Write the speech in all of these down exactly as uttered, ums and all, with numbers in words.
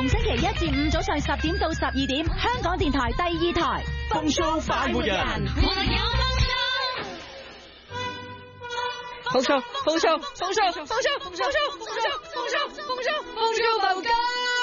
逢星期一至五早上十點到十二點，香港電台第二台風騷快活人。 風騷，風騷，風騷，風騷，風騷，風騷，風騷，風騷，風騷，風騷浮家。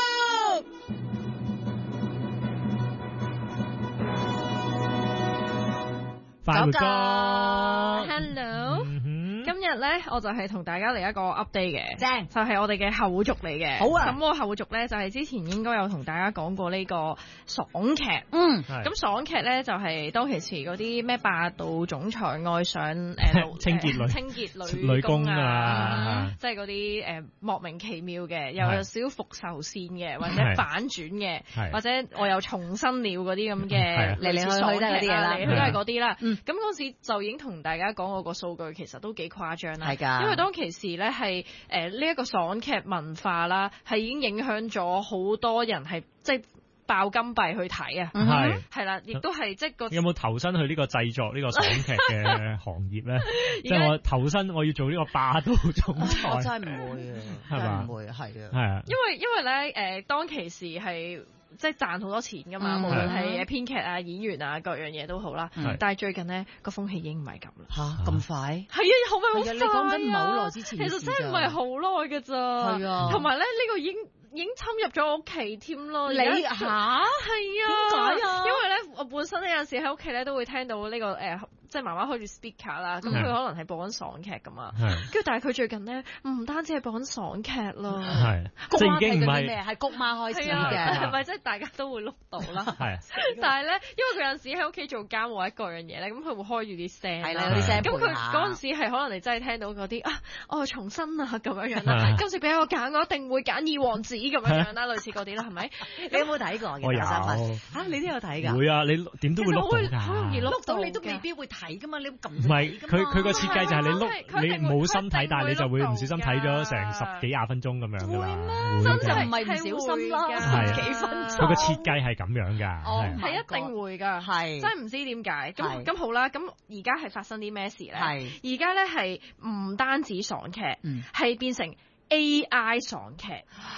快活歌 ，Hello。今日咧，我就係同大家嚟一個 update 嘅， 正就係我哋嘅後續嚟嘅。 好啊， 咁我後續咧就係之前應該有同大家講過呢個爽劇。 嗯， 咁爽劇咧就係當其時嗰啲咩霸道總裁愛上誒清潔女、 清潔女女工啊， 啊， 即係嗰啲誒莫名其妙嘅，又有少少復仇線嘅，或者反轉嘅，或者我又重生了嗰啲咁嘅嚟嚟去去都係嗰啲嘢啦，嚟去都係嗰啲啦。咁嗰時就已經同大家講過個數據，其實都幾誇張啦。 係㗎， 因為當其時咧係誒呢一個爽劇文化啦，係已經影響咗好多人係即係爆金幣去睇啊。 係係啦，亦都係即係個有冇投身去呢個製作呢個爽劇嘅行業咧？即係我投身我要做呢個霸道總裁， 我真係唔會啊，係嘛？唔會係啊， 係啊， 因為因為咧誒、呃、當其時係。即係賺好多錢㗎嘛，嗯、無論係編劇啊、演員啊各樣嘢都好啦。嗯、但係最近呢個風氣已經唔係咁啦。 嚇咁快？ 係啊，好咪好快啊！ 你講緊唔係好耐之前， 其實真係唔係好耐㗎咋。係啊，同埋咧呢個已經已經侵入咗我屋企添咯。 你嚇？係啊。 點解啊？ 因為咧我本身呢有陣時喺屋企咧都會聽到呢、呢個誒。呃即係媽媽開住 speaker 啦，咁佢可能係播緊爽劇㗎嘛，跟住但係佢最近咧唔單止係播緊爽劇咯， 係即係已經唔係咩係谷媽開始嘅， 係咪即係大家都會碌到啦？係，但係咧因為佢有陣時喺屋企做家務或者各樣嘢咧，咁佢會開住啲聲，係啦啲聲，咁佢嗰陣時係可能你真係聽到嗰啲啊，我重新啊咁樣樣啦，今次俾我揀，我一定會揀二王子咁樣樣啦，類似嗰啲啦，係咪？你有冇睇過？ 我有嚇，你都有睇㗎？ 會啊，你點都會碌到㗎， 好容易碌到， 你都未必會睇㗎嘛，你撳唔係佢佢個設計就係你碌，你冇心睇，但係你就會唔小心睇咗成十幾廿分鐘咁樣㗎啦。 真係唔係唔小心啦，十幾分鐘。佢個設計係咁樣㗎， 係一定會㗎，係真係唔知點解。咁咁好啦，咁而家係發生啲咩事咧？係而家咧係唔單止爽劇，係變成 A I 爽劇。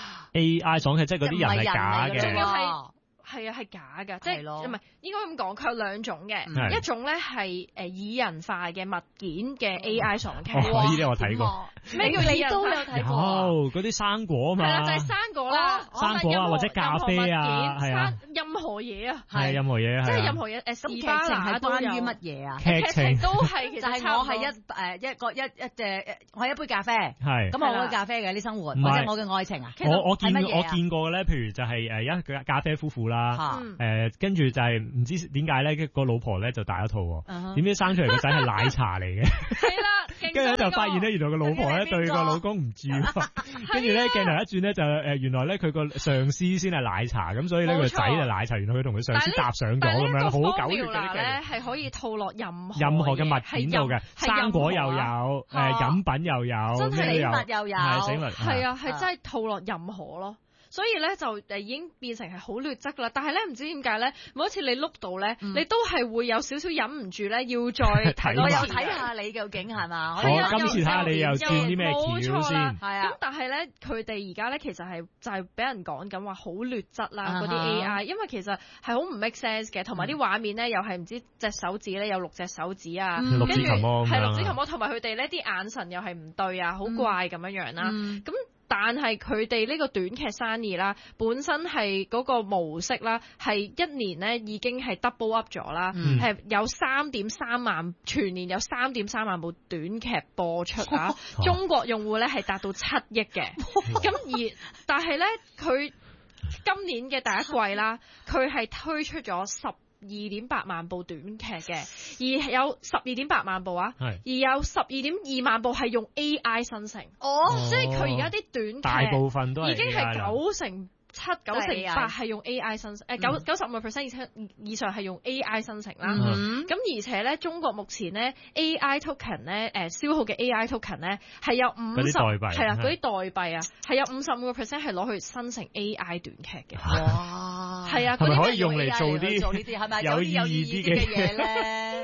A I 爽劇即係嗰啲人係假嘅。 係啊，係假㗎，即係唔係應該咁講？佢有兩種嘅，一種咧係誒擬人化嘅物件嘅 A I 爽劇。 呢啲我睇過。 咩叫擬人化？ 都有睇過。 有嗰啲生果嘛。 係啦，就係生果啦， 生果啊，或者咖啡啊，係啊， 任何嘢啊， 係任何嘢， 即係任何嘢。誒， 劇情係關於乜嘢啊？ 劇情都係其實就係我係一誒一個一一隻我係一杯咖啡， 係咁我嘅咖啡嘅啲生活，或者我嘅愛情啊。 我我見我見過嘅咧，譬如就係誒一個咖啡夫婦啦。誒，跟住就係唔知點解咧，個老婆咧就大咗肚，點知生出嚟個仔係奶茶嚟嘅。係啦，跟住咧就發現咧，原來個老婆咧對個老公唔住，跟住咧鏡頭一轉咧就誒，原來咧佢個上司先係奶茶，咁所以呢個仔就奶茶，原來佢同佢上司搭上咗咁樣，好狗血嗰啲咧係可以套落任何任何嘅物件度嘅，生果又有，誒飲品又有， 真係死物又有， 係死物， 係啊，係真係套落任何咯。所以咧就誒已經變成係好劣質啦，但係咧唔知點解咧，每一次你碌到咧，嗯、你都係會有少少忍唔住咧，要再睇。 我又睇下你究竟係嘛？ 我今次睇下你又轉啲咩橋先。 係啊。咁但係咧，佢哋而家咧其實係就係俾人講緊話好劣質啦，嗰啲 A I，因為其實係好唔 make sense 嘅，同埋啲畫面咧又係唔知隻手指咧有六隻手指啊， 嗯、跟住係六指琴魔，同埋佢哋咧啲眼神又係唔對啊，好怪咁樣樣啦，咁、嗯。但係佢哋呢個短劇生意啦，本身係嗰個模式啦，係一年咧已經係 double up 咗啦，係、嗯、有三點三萬全年有三點三萬部短劇播出啊，哦、中國用戶咧係達到七億嘅，咁、哦、而但係咧佢今年嘅第一季啦，佢係推出咗十二點八萬部短劇嘅，而有十二點八萬部啊，而有十二點二萬部係用 A I 生成，哦，即係佢而家啲短劇大部分都係已經係九成七九成八係用 A I 生成，誒九九十五個 percent 以上以上係用 A I 生成啦。咁、嗯、而且咧，中國目前咧 A I token 咧，誒消耗嘅 A I token 咧係有五十係啦，嗰啲代幣啊係有五十五個 percent 係攞去生成 A I 短劇嘅。哇！係啊， 係咪可以用嚟做啲做呢啲係咪有意義啲嘅嘢咧？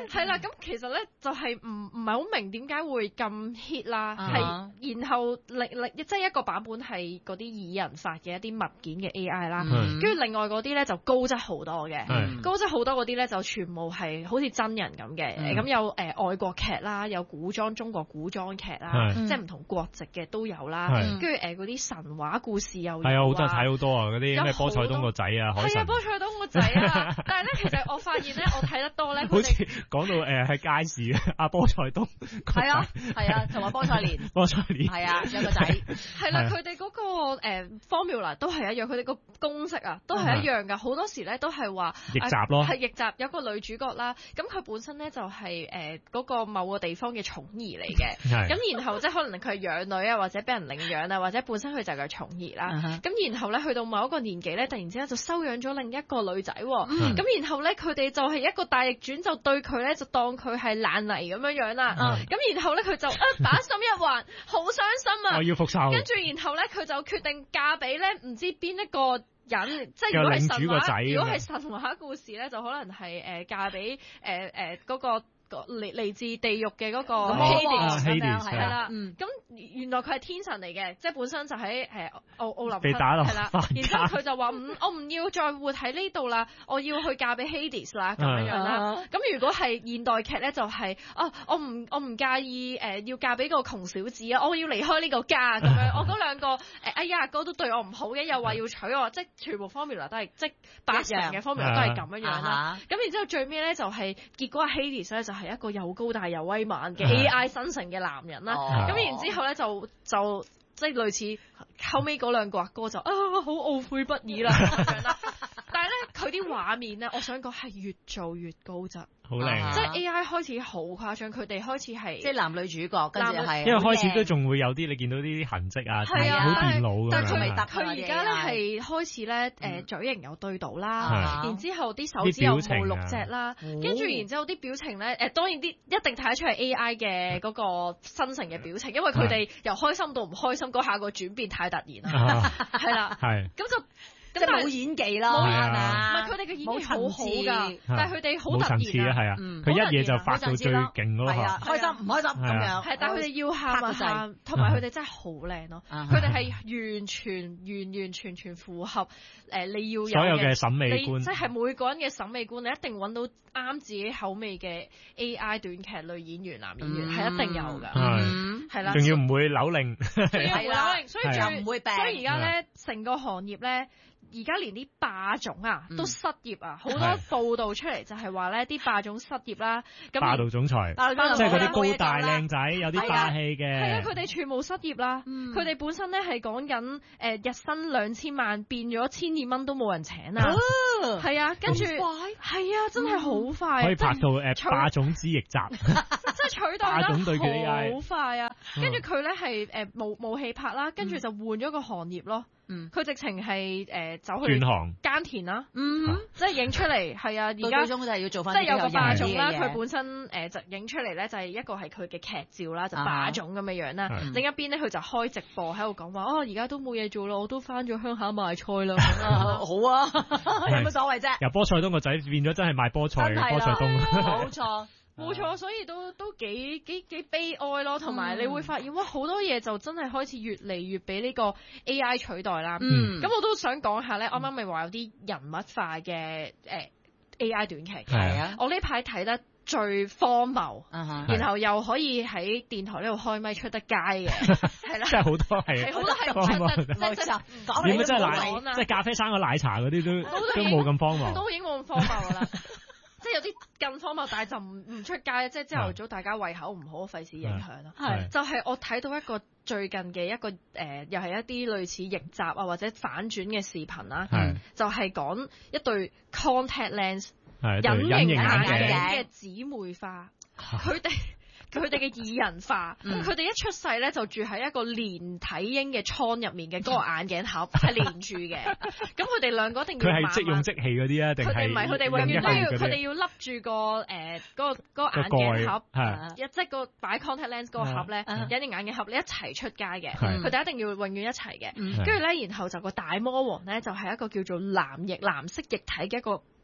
係啦，咁其實咧就係唔唔係好明點解會咁 hit 啦，係、uh-huh. 然後另另即係一個版本係嗰啲擬人法嘅一啲物件嘅 A I 啦，跟住、mm-hmm. 另外嗰啲咧就高質好多嘅，mm-hmm. 高質好多嗰啲咧就全部係好似真人咁嘅，咁、mm-hmm. 有誒、呃、外國劇啦，有古裝中國古裝劇啦，mm-hmm. 即係唔同國籍嘅都有啦，跟住誒嗰啲神話故事又有啊， 係啊，好多睇好多啊，嗰啲咩波塞冬個仔啊，海神， 係啊，波塞冬個仔啊，但係咧其實我發現咧，我睇得多咧， 好似講到誒喺街市阿波塞冬， 係啊係啊，同埋波塞連， 波塞連係啊有個仔， 係啦，佢哋嗰個誒 formula 都係一樣，佢哋個公式啊都係一樣㗎，好多時咧都係話逆襲咯， 係逆襲，有個女主角啦，咁佢本身咧就係誒嗰個某個地方嘅寵兒嚟嘅，咁然後即係可能佢係養女啊，或者俾人領養啊，或者本身佢就係個寵兒啦，咁、uh-huh. 然後咧去到某一個年紀咧，突然之間就收養咗另一個女仔，咁、嗯、然後咧佢哋就係一個大逆轉，就對佢咧就當佢係爛泥咁樣樣啦，咁、uh-huh. 然後咧佢就啊把心一橫，好傷心啊， 我要復仇， 跟住然後咧佢就決定嫁俾咧唔知邊一個人，即係如果係神話，如果係神話故事咧，就可能係誒、呃、嫁俾誒誒嗰個。嚟嚟自地獄嘅嗰個 Hades 咁樣係啦，咁原來佢係天神嚟嘅，即係本身就喺誒奧奧林匹克係啦，然之後佢就話唔，我唔要再活喺呢度啦，我要去嫁俾 Hades 啦咁樣樣啦。咁如果係現代劇咧，就係啊，我唔我唔介意誒要嫁俾個窮小子啊，我要離開呢個家咁樣。我嗰兩個誒哎呀哥都對我唔好嘅，又話要娶我，即係全部 formula 都係即八成嘅 formula 都係咁樣樣啦。咁然之後最尾咧就係結果 Hades 咧就係一個又高大又威猛嘅 A I 生成嘅男人啦，咁、哦、然之後咧就就即係類似後尾嗰兩個阿哥就啊好懊悔不已啦咁樣啦，但係咧佢啲畫面咧，我想講係越做越高質。 好靚， 即係 A I 開始好誇張，佢哋開始係即係男女主角，跟住係因為開始都仲會有啲你見到啲痕跡啊，好電腦咁樣。 但係佢佢而家咧係開始咧誒嘴型有對到啦，然之後啲手指有冇六隻啦，跟住然之後啲表情咧誒當然啲一定睇得出係 A I 嘅嗰個生成嘅表情，因為佢哋由開心到唔開心嗰下個轉變太突然啦，係啦，係咁就。 即係冇演技啦， 係咪？唔係佢哋嘅演技好好㗎，但係佢哋好突然啊！ 佢一嘢就發到最勁嗰個， 開心唔開心咁樣。 係，但係佢哋要喊啊喊，同埋佢哋真係好靚咯。佢哋係完全完完全全符合誒你要有所有嘅審美觀， 即係每個人嘅審美觀，你一定揾到啱自己口味嘅 A I 短劇女演員、男演員係一定有㗎。係，係啦， 仲要唔會扭擰， 係啦，所以仲唔會病。 所以而家咧，成個行業咧。而家連啲霸總啊都失業啊，好、嗯、多報道出嚟就係話咧啲霸總失業啦。咁霸道總裁，即係嗰啲高大靚仔，有啲霸氣嘅。 係啊，佢哋全部失業啦。佢、嗯、哋本身咧係講緊誒日薪兩千萬變咗千二蚊都冇人請啊。係啊，跟住係啊，真係好快。 可以拍到誒霸總之逆襲， 即係取代得好快啊！ 嗯、 跟住佢咧係誒冇冇戲拍啦，跟住就換咗個行業咯。佢、嗯、直情係誒走去耕田啦，嗯，啊、即係影出嚟係啊！而家最終就係要做翻即係有個霸總啦。佢本身誒、呃、就影出嚟咧，就係一個係佢嘅劇照啦，就霸總咁嘅樣啦。啊、另一邊咧，佢就開直播喺度講話，哦，而家都冇嘢做咯，我都翻咗鄉下賣菜啦。 好啊，有乜所謂啫？ 由波塞冬個仔變咗真係賣菠菜嘅波塞冬， 冇錯。冇錯，所以都都幾幾幾悲哀咯，同埋你會發現哇，好多嘢就真係開始越嚟越俾呢個 A I 取代啦。嗯，咁我都想講下咧，啱啱咪話有啲人物化嘅誒、呃、A I 短劇嘅。係啊，我呢排睇得最荒謬，啊、然後又可以喺電台呢度開咪出得街嘅，係啦， 即係好多係， 好多係唔出得，即係即係講你真係奶，即係咖啡生個奶茶嗰啲都都冇咁荒謬， 都已經冇咁荒謬噶啦。即係有啲更荒謬，但係就唔唔出街，即係朝頭早大家胃口唔好，費事影響咯。係就係、是、我睇到一個最近嘅一個誒、呃，又係一啲類似逆襲啊或者反轉嘅視頻啦。係就係、是、講一對 contact lens 隱形眼鏡嘅姊妹花，佢哋。佢哋嘅擬人化，佢哋、嗯、一出世咧就住喺一個連體嬰嘅倉入面嘅嗰個眼鏡盒係連住嘅，咁佢哋兩個一定要佢係即用即棄嗰啲啊，定係佢哋唔係佢哋永遠都要佢哋要笠住個誒嗰個嗰個眼鏡盒，一即係個擺 contact lens 嗰個盒咧，隱形眼鏡盒你一齊出街嘅，佢哋一定要永遠一齊嘅，跟住咧然後就個大魔王咧就係一個叫做藍液藍色液體嘅一個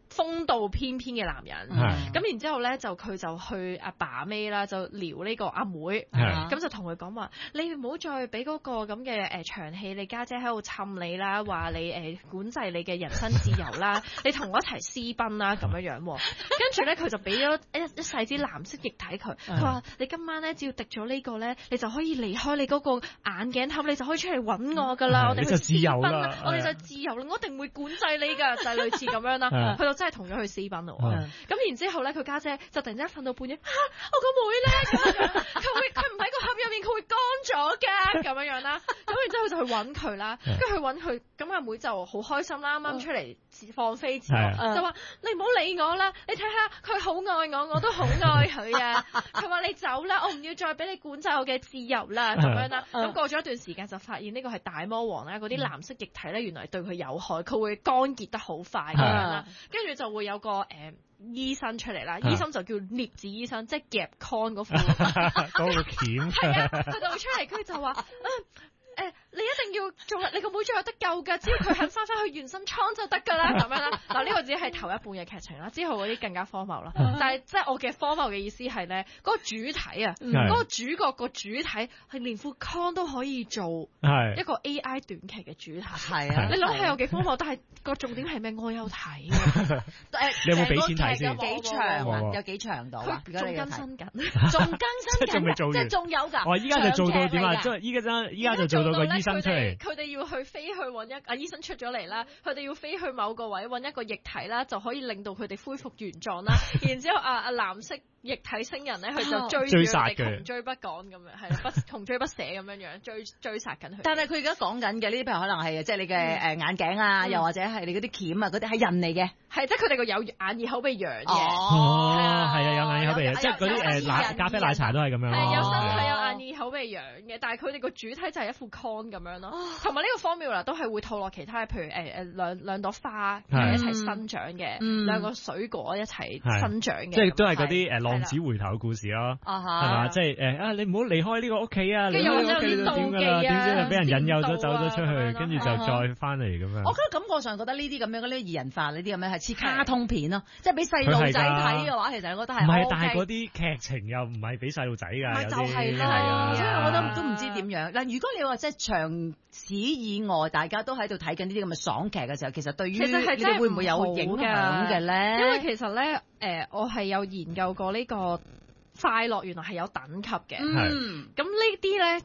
風度翩翩嘅男人，咁、嗯、然之後咧就佢就去阿爸尾啦，就撩呢個阿妹，咁、嗯、就同佢講話：你唔好再俾嗰個咁嘅誒長氣，你家姐喺度氹你啦，話你誒、呃、管制你嘅人身自由啦，你同我一齊私奔啦咁樣樣。跟住咧佢就俾咗一一細支藍色液體佢，佢話、嗯、你今晚咧只要滴咗呢個咧，你就可以離開你嗰個眼鏡盒，你就可以出嚟揾我噶啦，嗯、我哋去私奔啦，我哋就自由啦，我一定會管制你噶，就係、是、類似咁樣啦。佢就真係同咗佢私奔咯。咁、嗯、然之後咧，佢家姐就突然之間瞓到半夜，啊，我個妹咧，佢會佢唔喺個盒入面，佢會乾咗嘅咁樣樣啦。咁然之後佢就去揾佢啦，跟住去揾佢，咁阿妹就好開心啦，啱啱出嚟放飛自我，就話你唔好理我啦，你睇下佢好愛我，我都好愛佢啊。佢話你走啦，我唔要再俾你管制我嘅自由啦，咁樣啦。咁過咗一段時間就發現呢個係大魔王啦，嗰啲藍色液體咧原來對佢有害，佢會乾結得好快咁樣啦，跟住就會有個誒。呃醫生出嚟啦，醫生就叫鑷子醫生，即係夾 con 嗰副嗰個鉗，係啊，佢就會出嚟，佢就話啊。誒、欸，你一定要做，你個妹仲有得救㗎，只要佢肯翻返去原生倉就得㗎啦，咁樣啦。嗱，呢個只係頭一半嘅劇情啦，之後嗰啲更加荒謬啦。但係即係我嘅荒謬嘅意思係咧，嗰、那個主體啊，嗰、嗯那個主角個主體係連副 con 都可以做一個 A I 短劇嘅主題，係啊，你諗下有幾荒謬？但係個重點係咩？我有睇誒，你有冇俾錢睇先？有幾長啊？有幾長度啊？仲更新緊，仲更新緊，仲未做完，即係仲有㗎。我依家就做到點啊？即係依家真，依家就做。個醫生出嚟，佢哋要去飛去揾一啊醫生出咗嚟啦，佢哋要飛去某個位揾一個液體啦，就可以令到佢哋恢復原狀啦。然之後啊啊藍色液體星人咧，佢就追住佢哋，窮追不趕咁樣，係啦，不窮追不捨咁樣樣追追殺緊佢。但係佢而家講緊嘅呢啲，譬如可能係即係你嘅誒眼鏡啊，嗯、又或者係你嗰啲鉗啊，嗰啲係人嚟嘅，係即係佢哋個有眼耳口鼻樣嘅。哦，係啊，有眼耳口鼻樣，即係嗰啲誒奶咖啡奶茶都係咁樣。係有身體有眼耳口鼻樣嘅，但係佢哋個主體就係一副 con 咁樣咯。同埋呢個 formula 都係會套落其他，譬如誒誒兩兩朵花一齊生長嘅，嗯、兩個水果一齊生長嘅。即係都係嗰啲誒浪子回頭嘅故事咯，係嘛？即係誒啊！你唔好離開呢個屋企啊！你離開屋企就點㗎啦？點知就俾人引誘咗走咗出去，跟住就再翻嚟咁樣。我覺得感覺上覺得呢啲咁樣嗰啲擬人化呢啲咁樣係似卡通片咯，即係俾細路仔睇嘅話，其實我覺得係唔係？但係嗰啲劇情又唔係俾細路仔㗎，有啲係啊，所以我覺得都唔知點樣。嗱，如果你話即係長此以外，大家都喺度睇緊呢啲咁嘅爽劇嘅時候，其實對於你哋會唔會有影響嘅咧？因為其實咧，誒、呃，我係有研究過呢個快樂，原來係有等級嘅。嗯，咁呢啲咧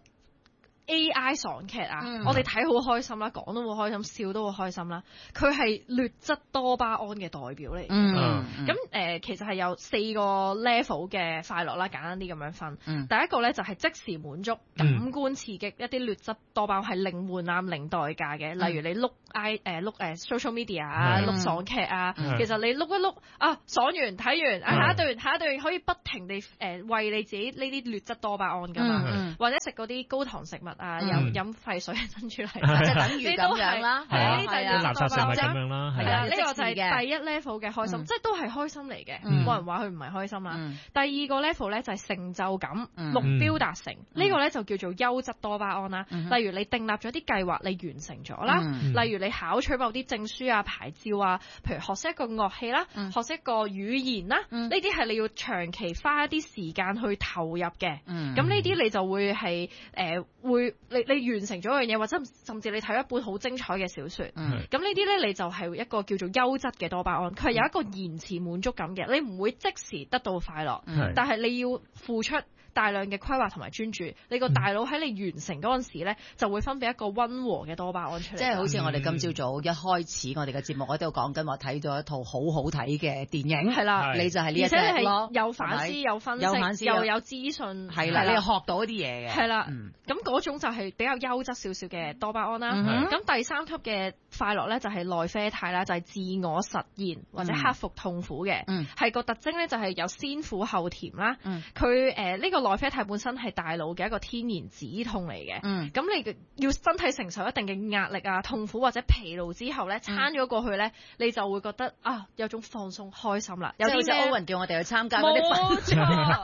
A I 爽劇啊，嗯、我哋睇好開心啦，講都好開心，笑都好開心啦。佢係劣質多巴胺嘅代表嚟。嗯，咁誒、呃，其實係有四個 level 嘅快樂啦，簡單啲咁樣分。嗯、第一個咧就係即時滿足，感官刺激，一啲劣質多巴胺係零門檻、零代價嘅。例如你碌 I 誒碌誒 social media 啊，碌、嗯、爽劇啊，嗯、其實你碌一碌啊，爽完睇完，啊下一段下一段可以不停地誒餵你自己呢啲劣質多巴胺㗎嘛，嗯、或者食嗰啲高糖食物。啊！飲飲廢水珍珠奶茶，即係等於咁樣啦。係啊，呢啲就係垃圾食物咁樣啦。係啊，呢個就係第一 level 嘅開心，即係都係開心嚟嘅，冇人話佢唔係開心啦。第二個 level 咧就係成就感，目標達成，呢個咧就叫做優質多巴胺啦。例如你訂立咗啲計劃，你完成咗啦。例如你考取某啲證書啊、牌照啊，譬如學識一個樂器啦，學識一個語言啦，呢啲係你要長期花一啲時間去投入嘅。咁呢啲你就會係誒會。你你完成咗一樣嘢，或者甚至你睇一本好精彩嘅小説，咁、嗯、呢啲咧你就係一個叫做優質嘅多巴胺，佢係有一個延遲滿足感嘅，你唔會即時得到快樂，嗯、但係你要付出大量嘅規劃同埋專注，你個大腦喺你完成嗰陣時咧，就會分泌一個溫和嘅多巴胺出嚟。即係好似我哋今朝早一開始我哋嘅節目，我都講緊話睇咗一套好好睇嘅電影，係啦，你就係呢一隻咯。而且你係有反思、有分析、有反思又有資訊，係啦，你又學到一啲嘢嘅。係啦，咁嗰種就係比較優質少少嘅多巴胺啦。咁第三級嘅快樂咧就係內啡肽啦，就係自我實現或者克服痛苦嘅，係個特徵咧就係有先苦後甜啦。佢誒呢個內啡肽本身係大腦嘅一個天然止痛嚟嘅，咁、嗯、你要身體承受一定嘅壓力啊、痛苦或者疲勞之後咧，撐咗過去咧，你就會覺得啊有種放鬆開心啦。有啲咩？歐文叫我哋去參加嗰啲。冇錯。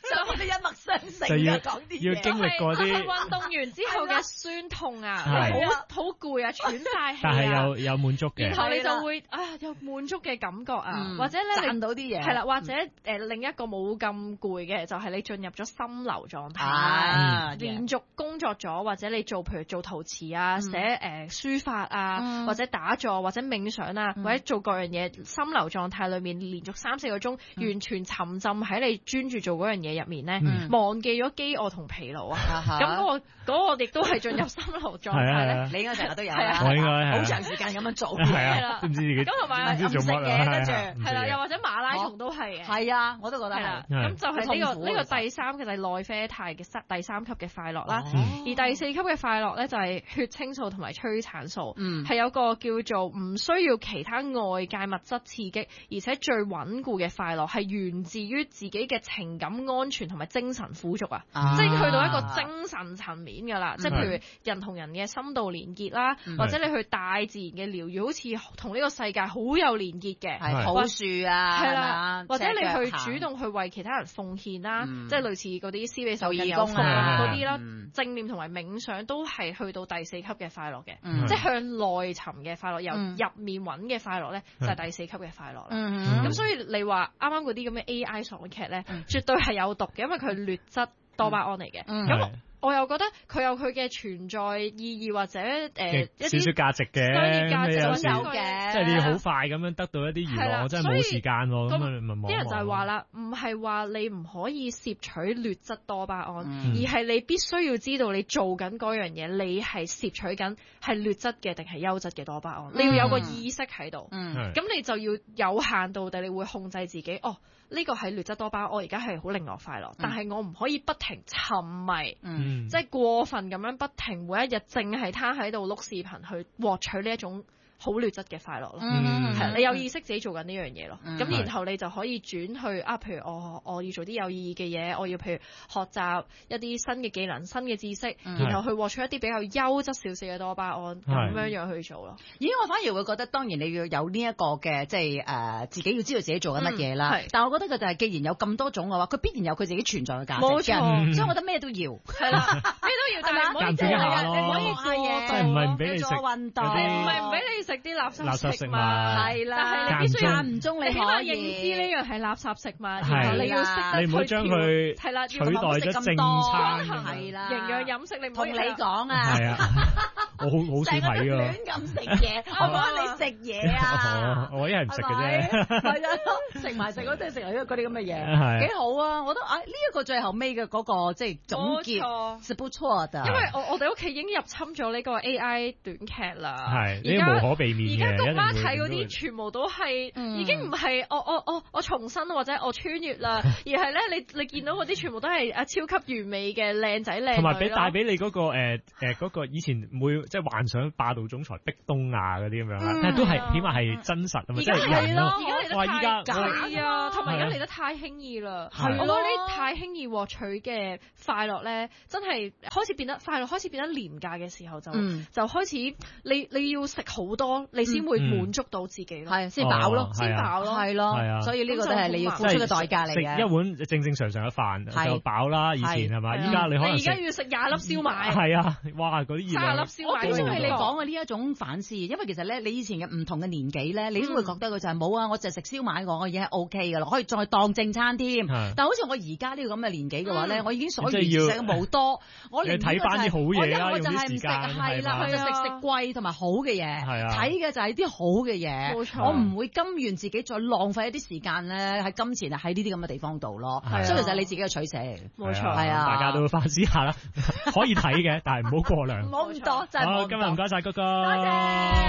就我哋一脈相承就要講啲要經歷過啲運動完之後嘅酸痛啊，好好攰啊，喘晒氣啊， 但係又有滿足嘅， 然後你就會啊有滿足嘅感覺啊，或者咧賺到啲嘢， 係啦，或者誒另一個冇咁攰嘅就係你進入咗心流狀態，連續工作咗或者你做譬如做陶瓷啊、寫誒書法啊，或者打坐或者冥想啊，或者做各樣嘢，心流狀態裏面連續三四個鐘，完全沉浸喺你專注做嗰樣嘢入面咧，忘記咗飢餓同疲勞啊，咁嗰個嗰個亦都係進入心流狀態咧。 你應該成日都有， 我應該好長時間咁樣做， 係啦，唔知自己咁同埋唔知做乜嘢，跟住係啦，又或者馬拉松都係嘅， 係啊，我都覺得係啦。咁就係呢個呢個第三嘅就係內啡肽嘅第三級嘅快樂啦，而第四級嘅快樂咧就係血清素同埋催產素，係有個叫做唔需要其他外界物質刺激，而且最穩固嘅快樂係源自於自己嘅情感安全同埋精神富足啊，即係去到一個精神層面㗎啦，即係譬如人同人嘅深度連結啦，或者你去大自然嘅療愈，好似同呢個世界好有連結嘅， 抱樹啊， 係啦，或者你去主動去為其他人奉獻啦，即係類似嗰啲施比受更有福啊嗰啲啦，正念同埋冥想都係去到第四級嘅快樂嘅，即係向內尋嘅快樂，由入面揾嘅快樂咧就係第四級嘅快樂啦。咁所以你話啱啱嗰啲咁嘅 A I 爽劇咧，絕對係有毒嘅，因為佢係劣質多巴胺嚟嘅。咁我又覺得佢有佢嘅存在意義或者誒一啲少少價值嘅， 商業價值都有嘅， 即係你要好快咁樣得到一啲娛樂，真係冇時間喎。咁咪啲人就係話啦，唔係話你唔可以攝取劣質多巴胺，而係你必須要知道你做緊嗰樣嘢，你係攝取緊係劣質嘅定係優質嘅多巴胺，你要有個意識喺度。咁你就要有限度地，你會控制自己。哦，呢個係劣質多巴胺，我而家係好令我快樂，但係我唔可以不停沉迷。嗯、即係過分咁樣不停每一日淨係攤喺度碌視頻去獲取呢一種好劣質嘅快樂咯，係、嗯、你有意識自己做緊呢樣嘢咯，咁、嗯、然後你就可以轉去啊，譬如我我要做啲有意義嘅嘢，我要譬如學習一啲新嘅技能、新嘅知識，嗯、然後去獲取一啲比較優質少少嘅多巴胺，咁樣樣去做咯。 咦，我反而會覺得，當然你要有呢一個嘅，即係誒自己要知道自己做緊乜嘢啦。嗯、但係我覺得佢就係，既然有咁多種嘅話，佢必然有佢自己存在嘅價值。冇錯，嗯、所以我覺得咩都要，係啦，咩都要，但係唔可以即係你唔可以過嘢， 即係唔係唔俾你食運動， 唔係唔俾你食啲垃圾垃圾食物， 係啦，但係你必須間唔中，你起碼認知呢樣係垃圾食物，然後你要識得你唔好將佢係啦， 取代咗正餐， 係啦，營養飲食你唔好同你講啊， 係啊，我好好少睇㗎， 亂咁食嘢，我講你食嘢啊， 我一係唔食嘅啫， 係啊，食埋食嗰啲食埋嗰啲咁嘅嘢，幾好啊！我覺得啊，呢一個最後尾嘅嗰個即係總結，是不錯的。 因為我我哋屋企已經入侵咗呢個 A I 短劇啦， 係呢個無可避免嘅。 而家讀媽睇嗰啲全部都係已經唔係我我我我重生或者我穿越啦，而係咧你你見到嗰啲全部都係啊超級完美嘅靚仔靚女， 同埋俾帶俾你嗰個誒誒嗰個以前會即係幻想霸道總裁壁咚啊嗰啲咁樣啦，但係都係起碼係真實啊嘛，即係人咯。哇！依家係啊，同埋而家嚟得太輕易啦，我覺得呢太輕易獲取嘅快樂咧，真係開始變得快樂開始變得廉價嘅時候就就開始你你要食好多你先會滿足到自己咯， 係先飽咯， 先飽咯， 係咯，所以呢個都係你要付出嘅代價嚟嘅。 食一碗正正常常嘅飯就飽啦，以前係嘛？依家你可能而家要食廿粒燒賣， 係啊，哇！嗰啲廿粒燒賣， 我幾中意你講嘅呢一種反思，因為其實咧，你以前嘅唔同嘅年紀咧，你都會覺得佢就係冇啊，我就係食燒賣，我已經係 O K 㗎啦，可以再當正餐添。但係好似我而家呢個咁嘅年紀嘅話咧，我已經所餘食冇多，我寧願睇翻啲好嘢啦， 我就係唔食係啦，我就食食貴同埋好嘅嘢，睇嘅就係啲好嘅嘢。冇錯，我唔會甘願自己再浪費一啲時間咧喺金錢啊喺呢啲咁嘅地方度咯。所以其實你自己嘅取捨嚟嘅。冇錯，係啊， 大家都反思下啦，可以睇嘅，但係唔好過量， 唔好咁多。 好，今日唔該晒哥哥。 多謝。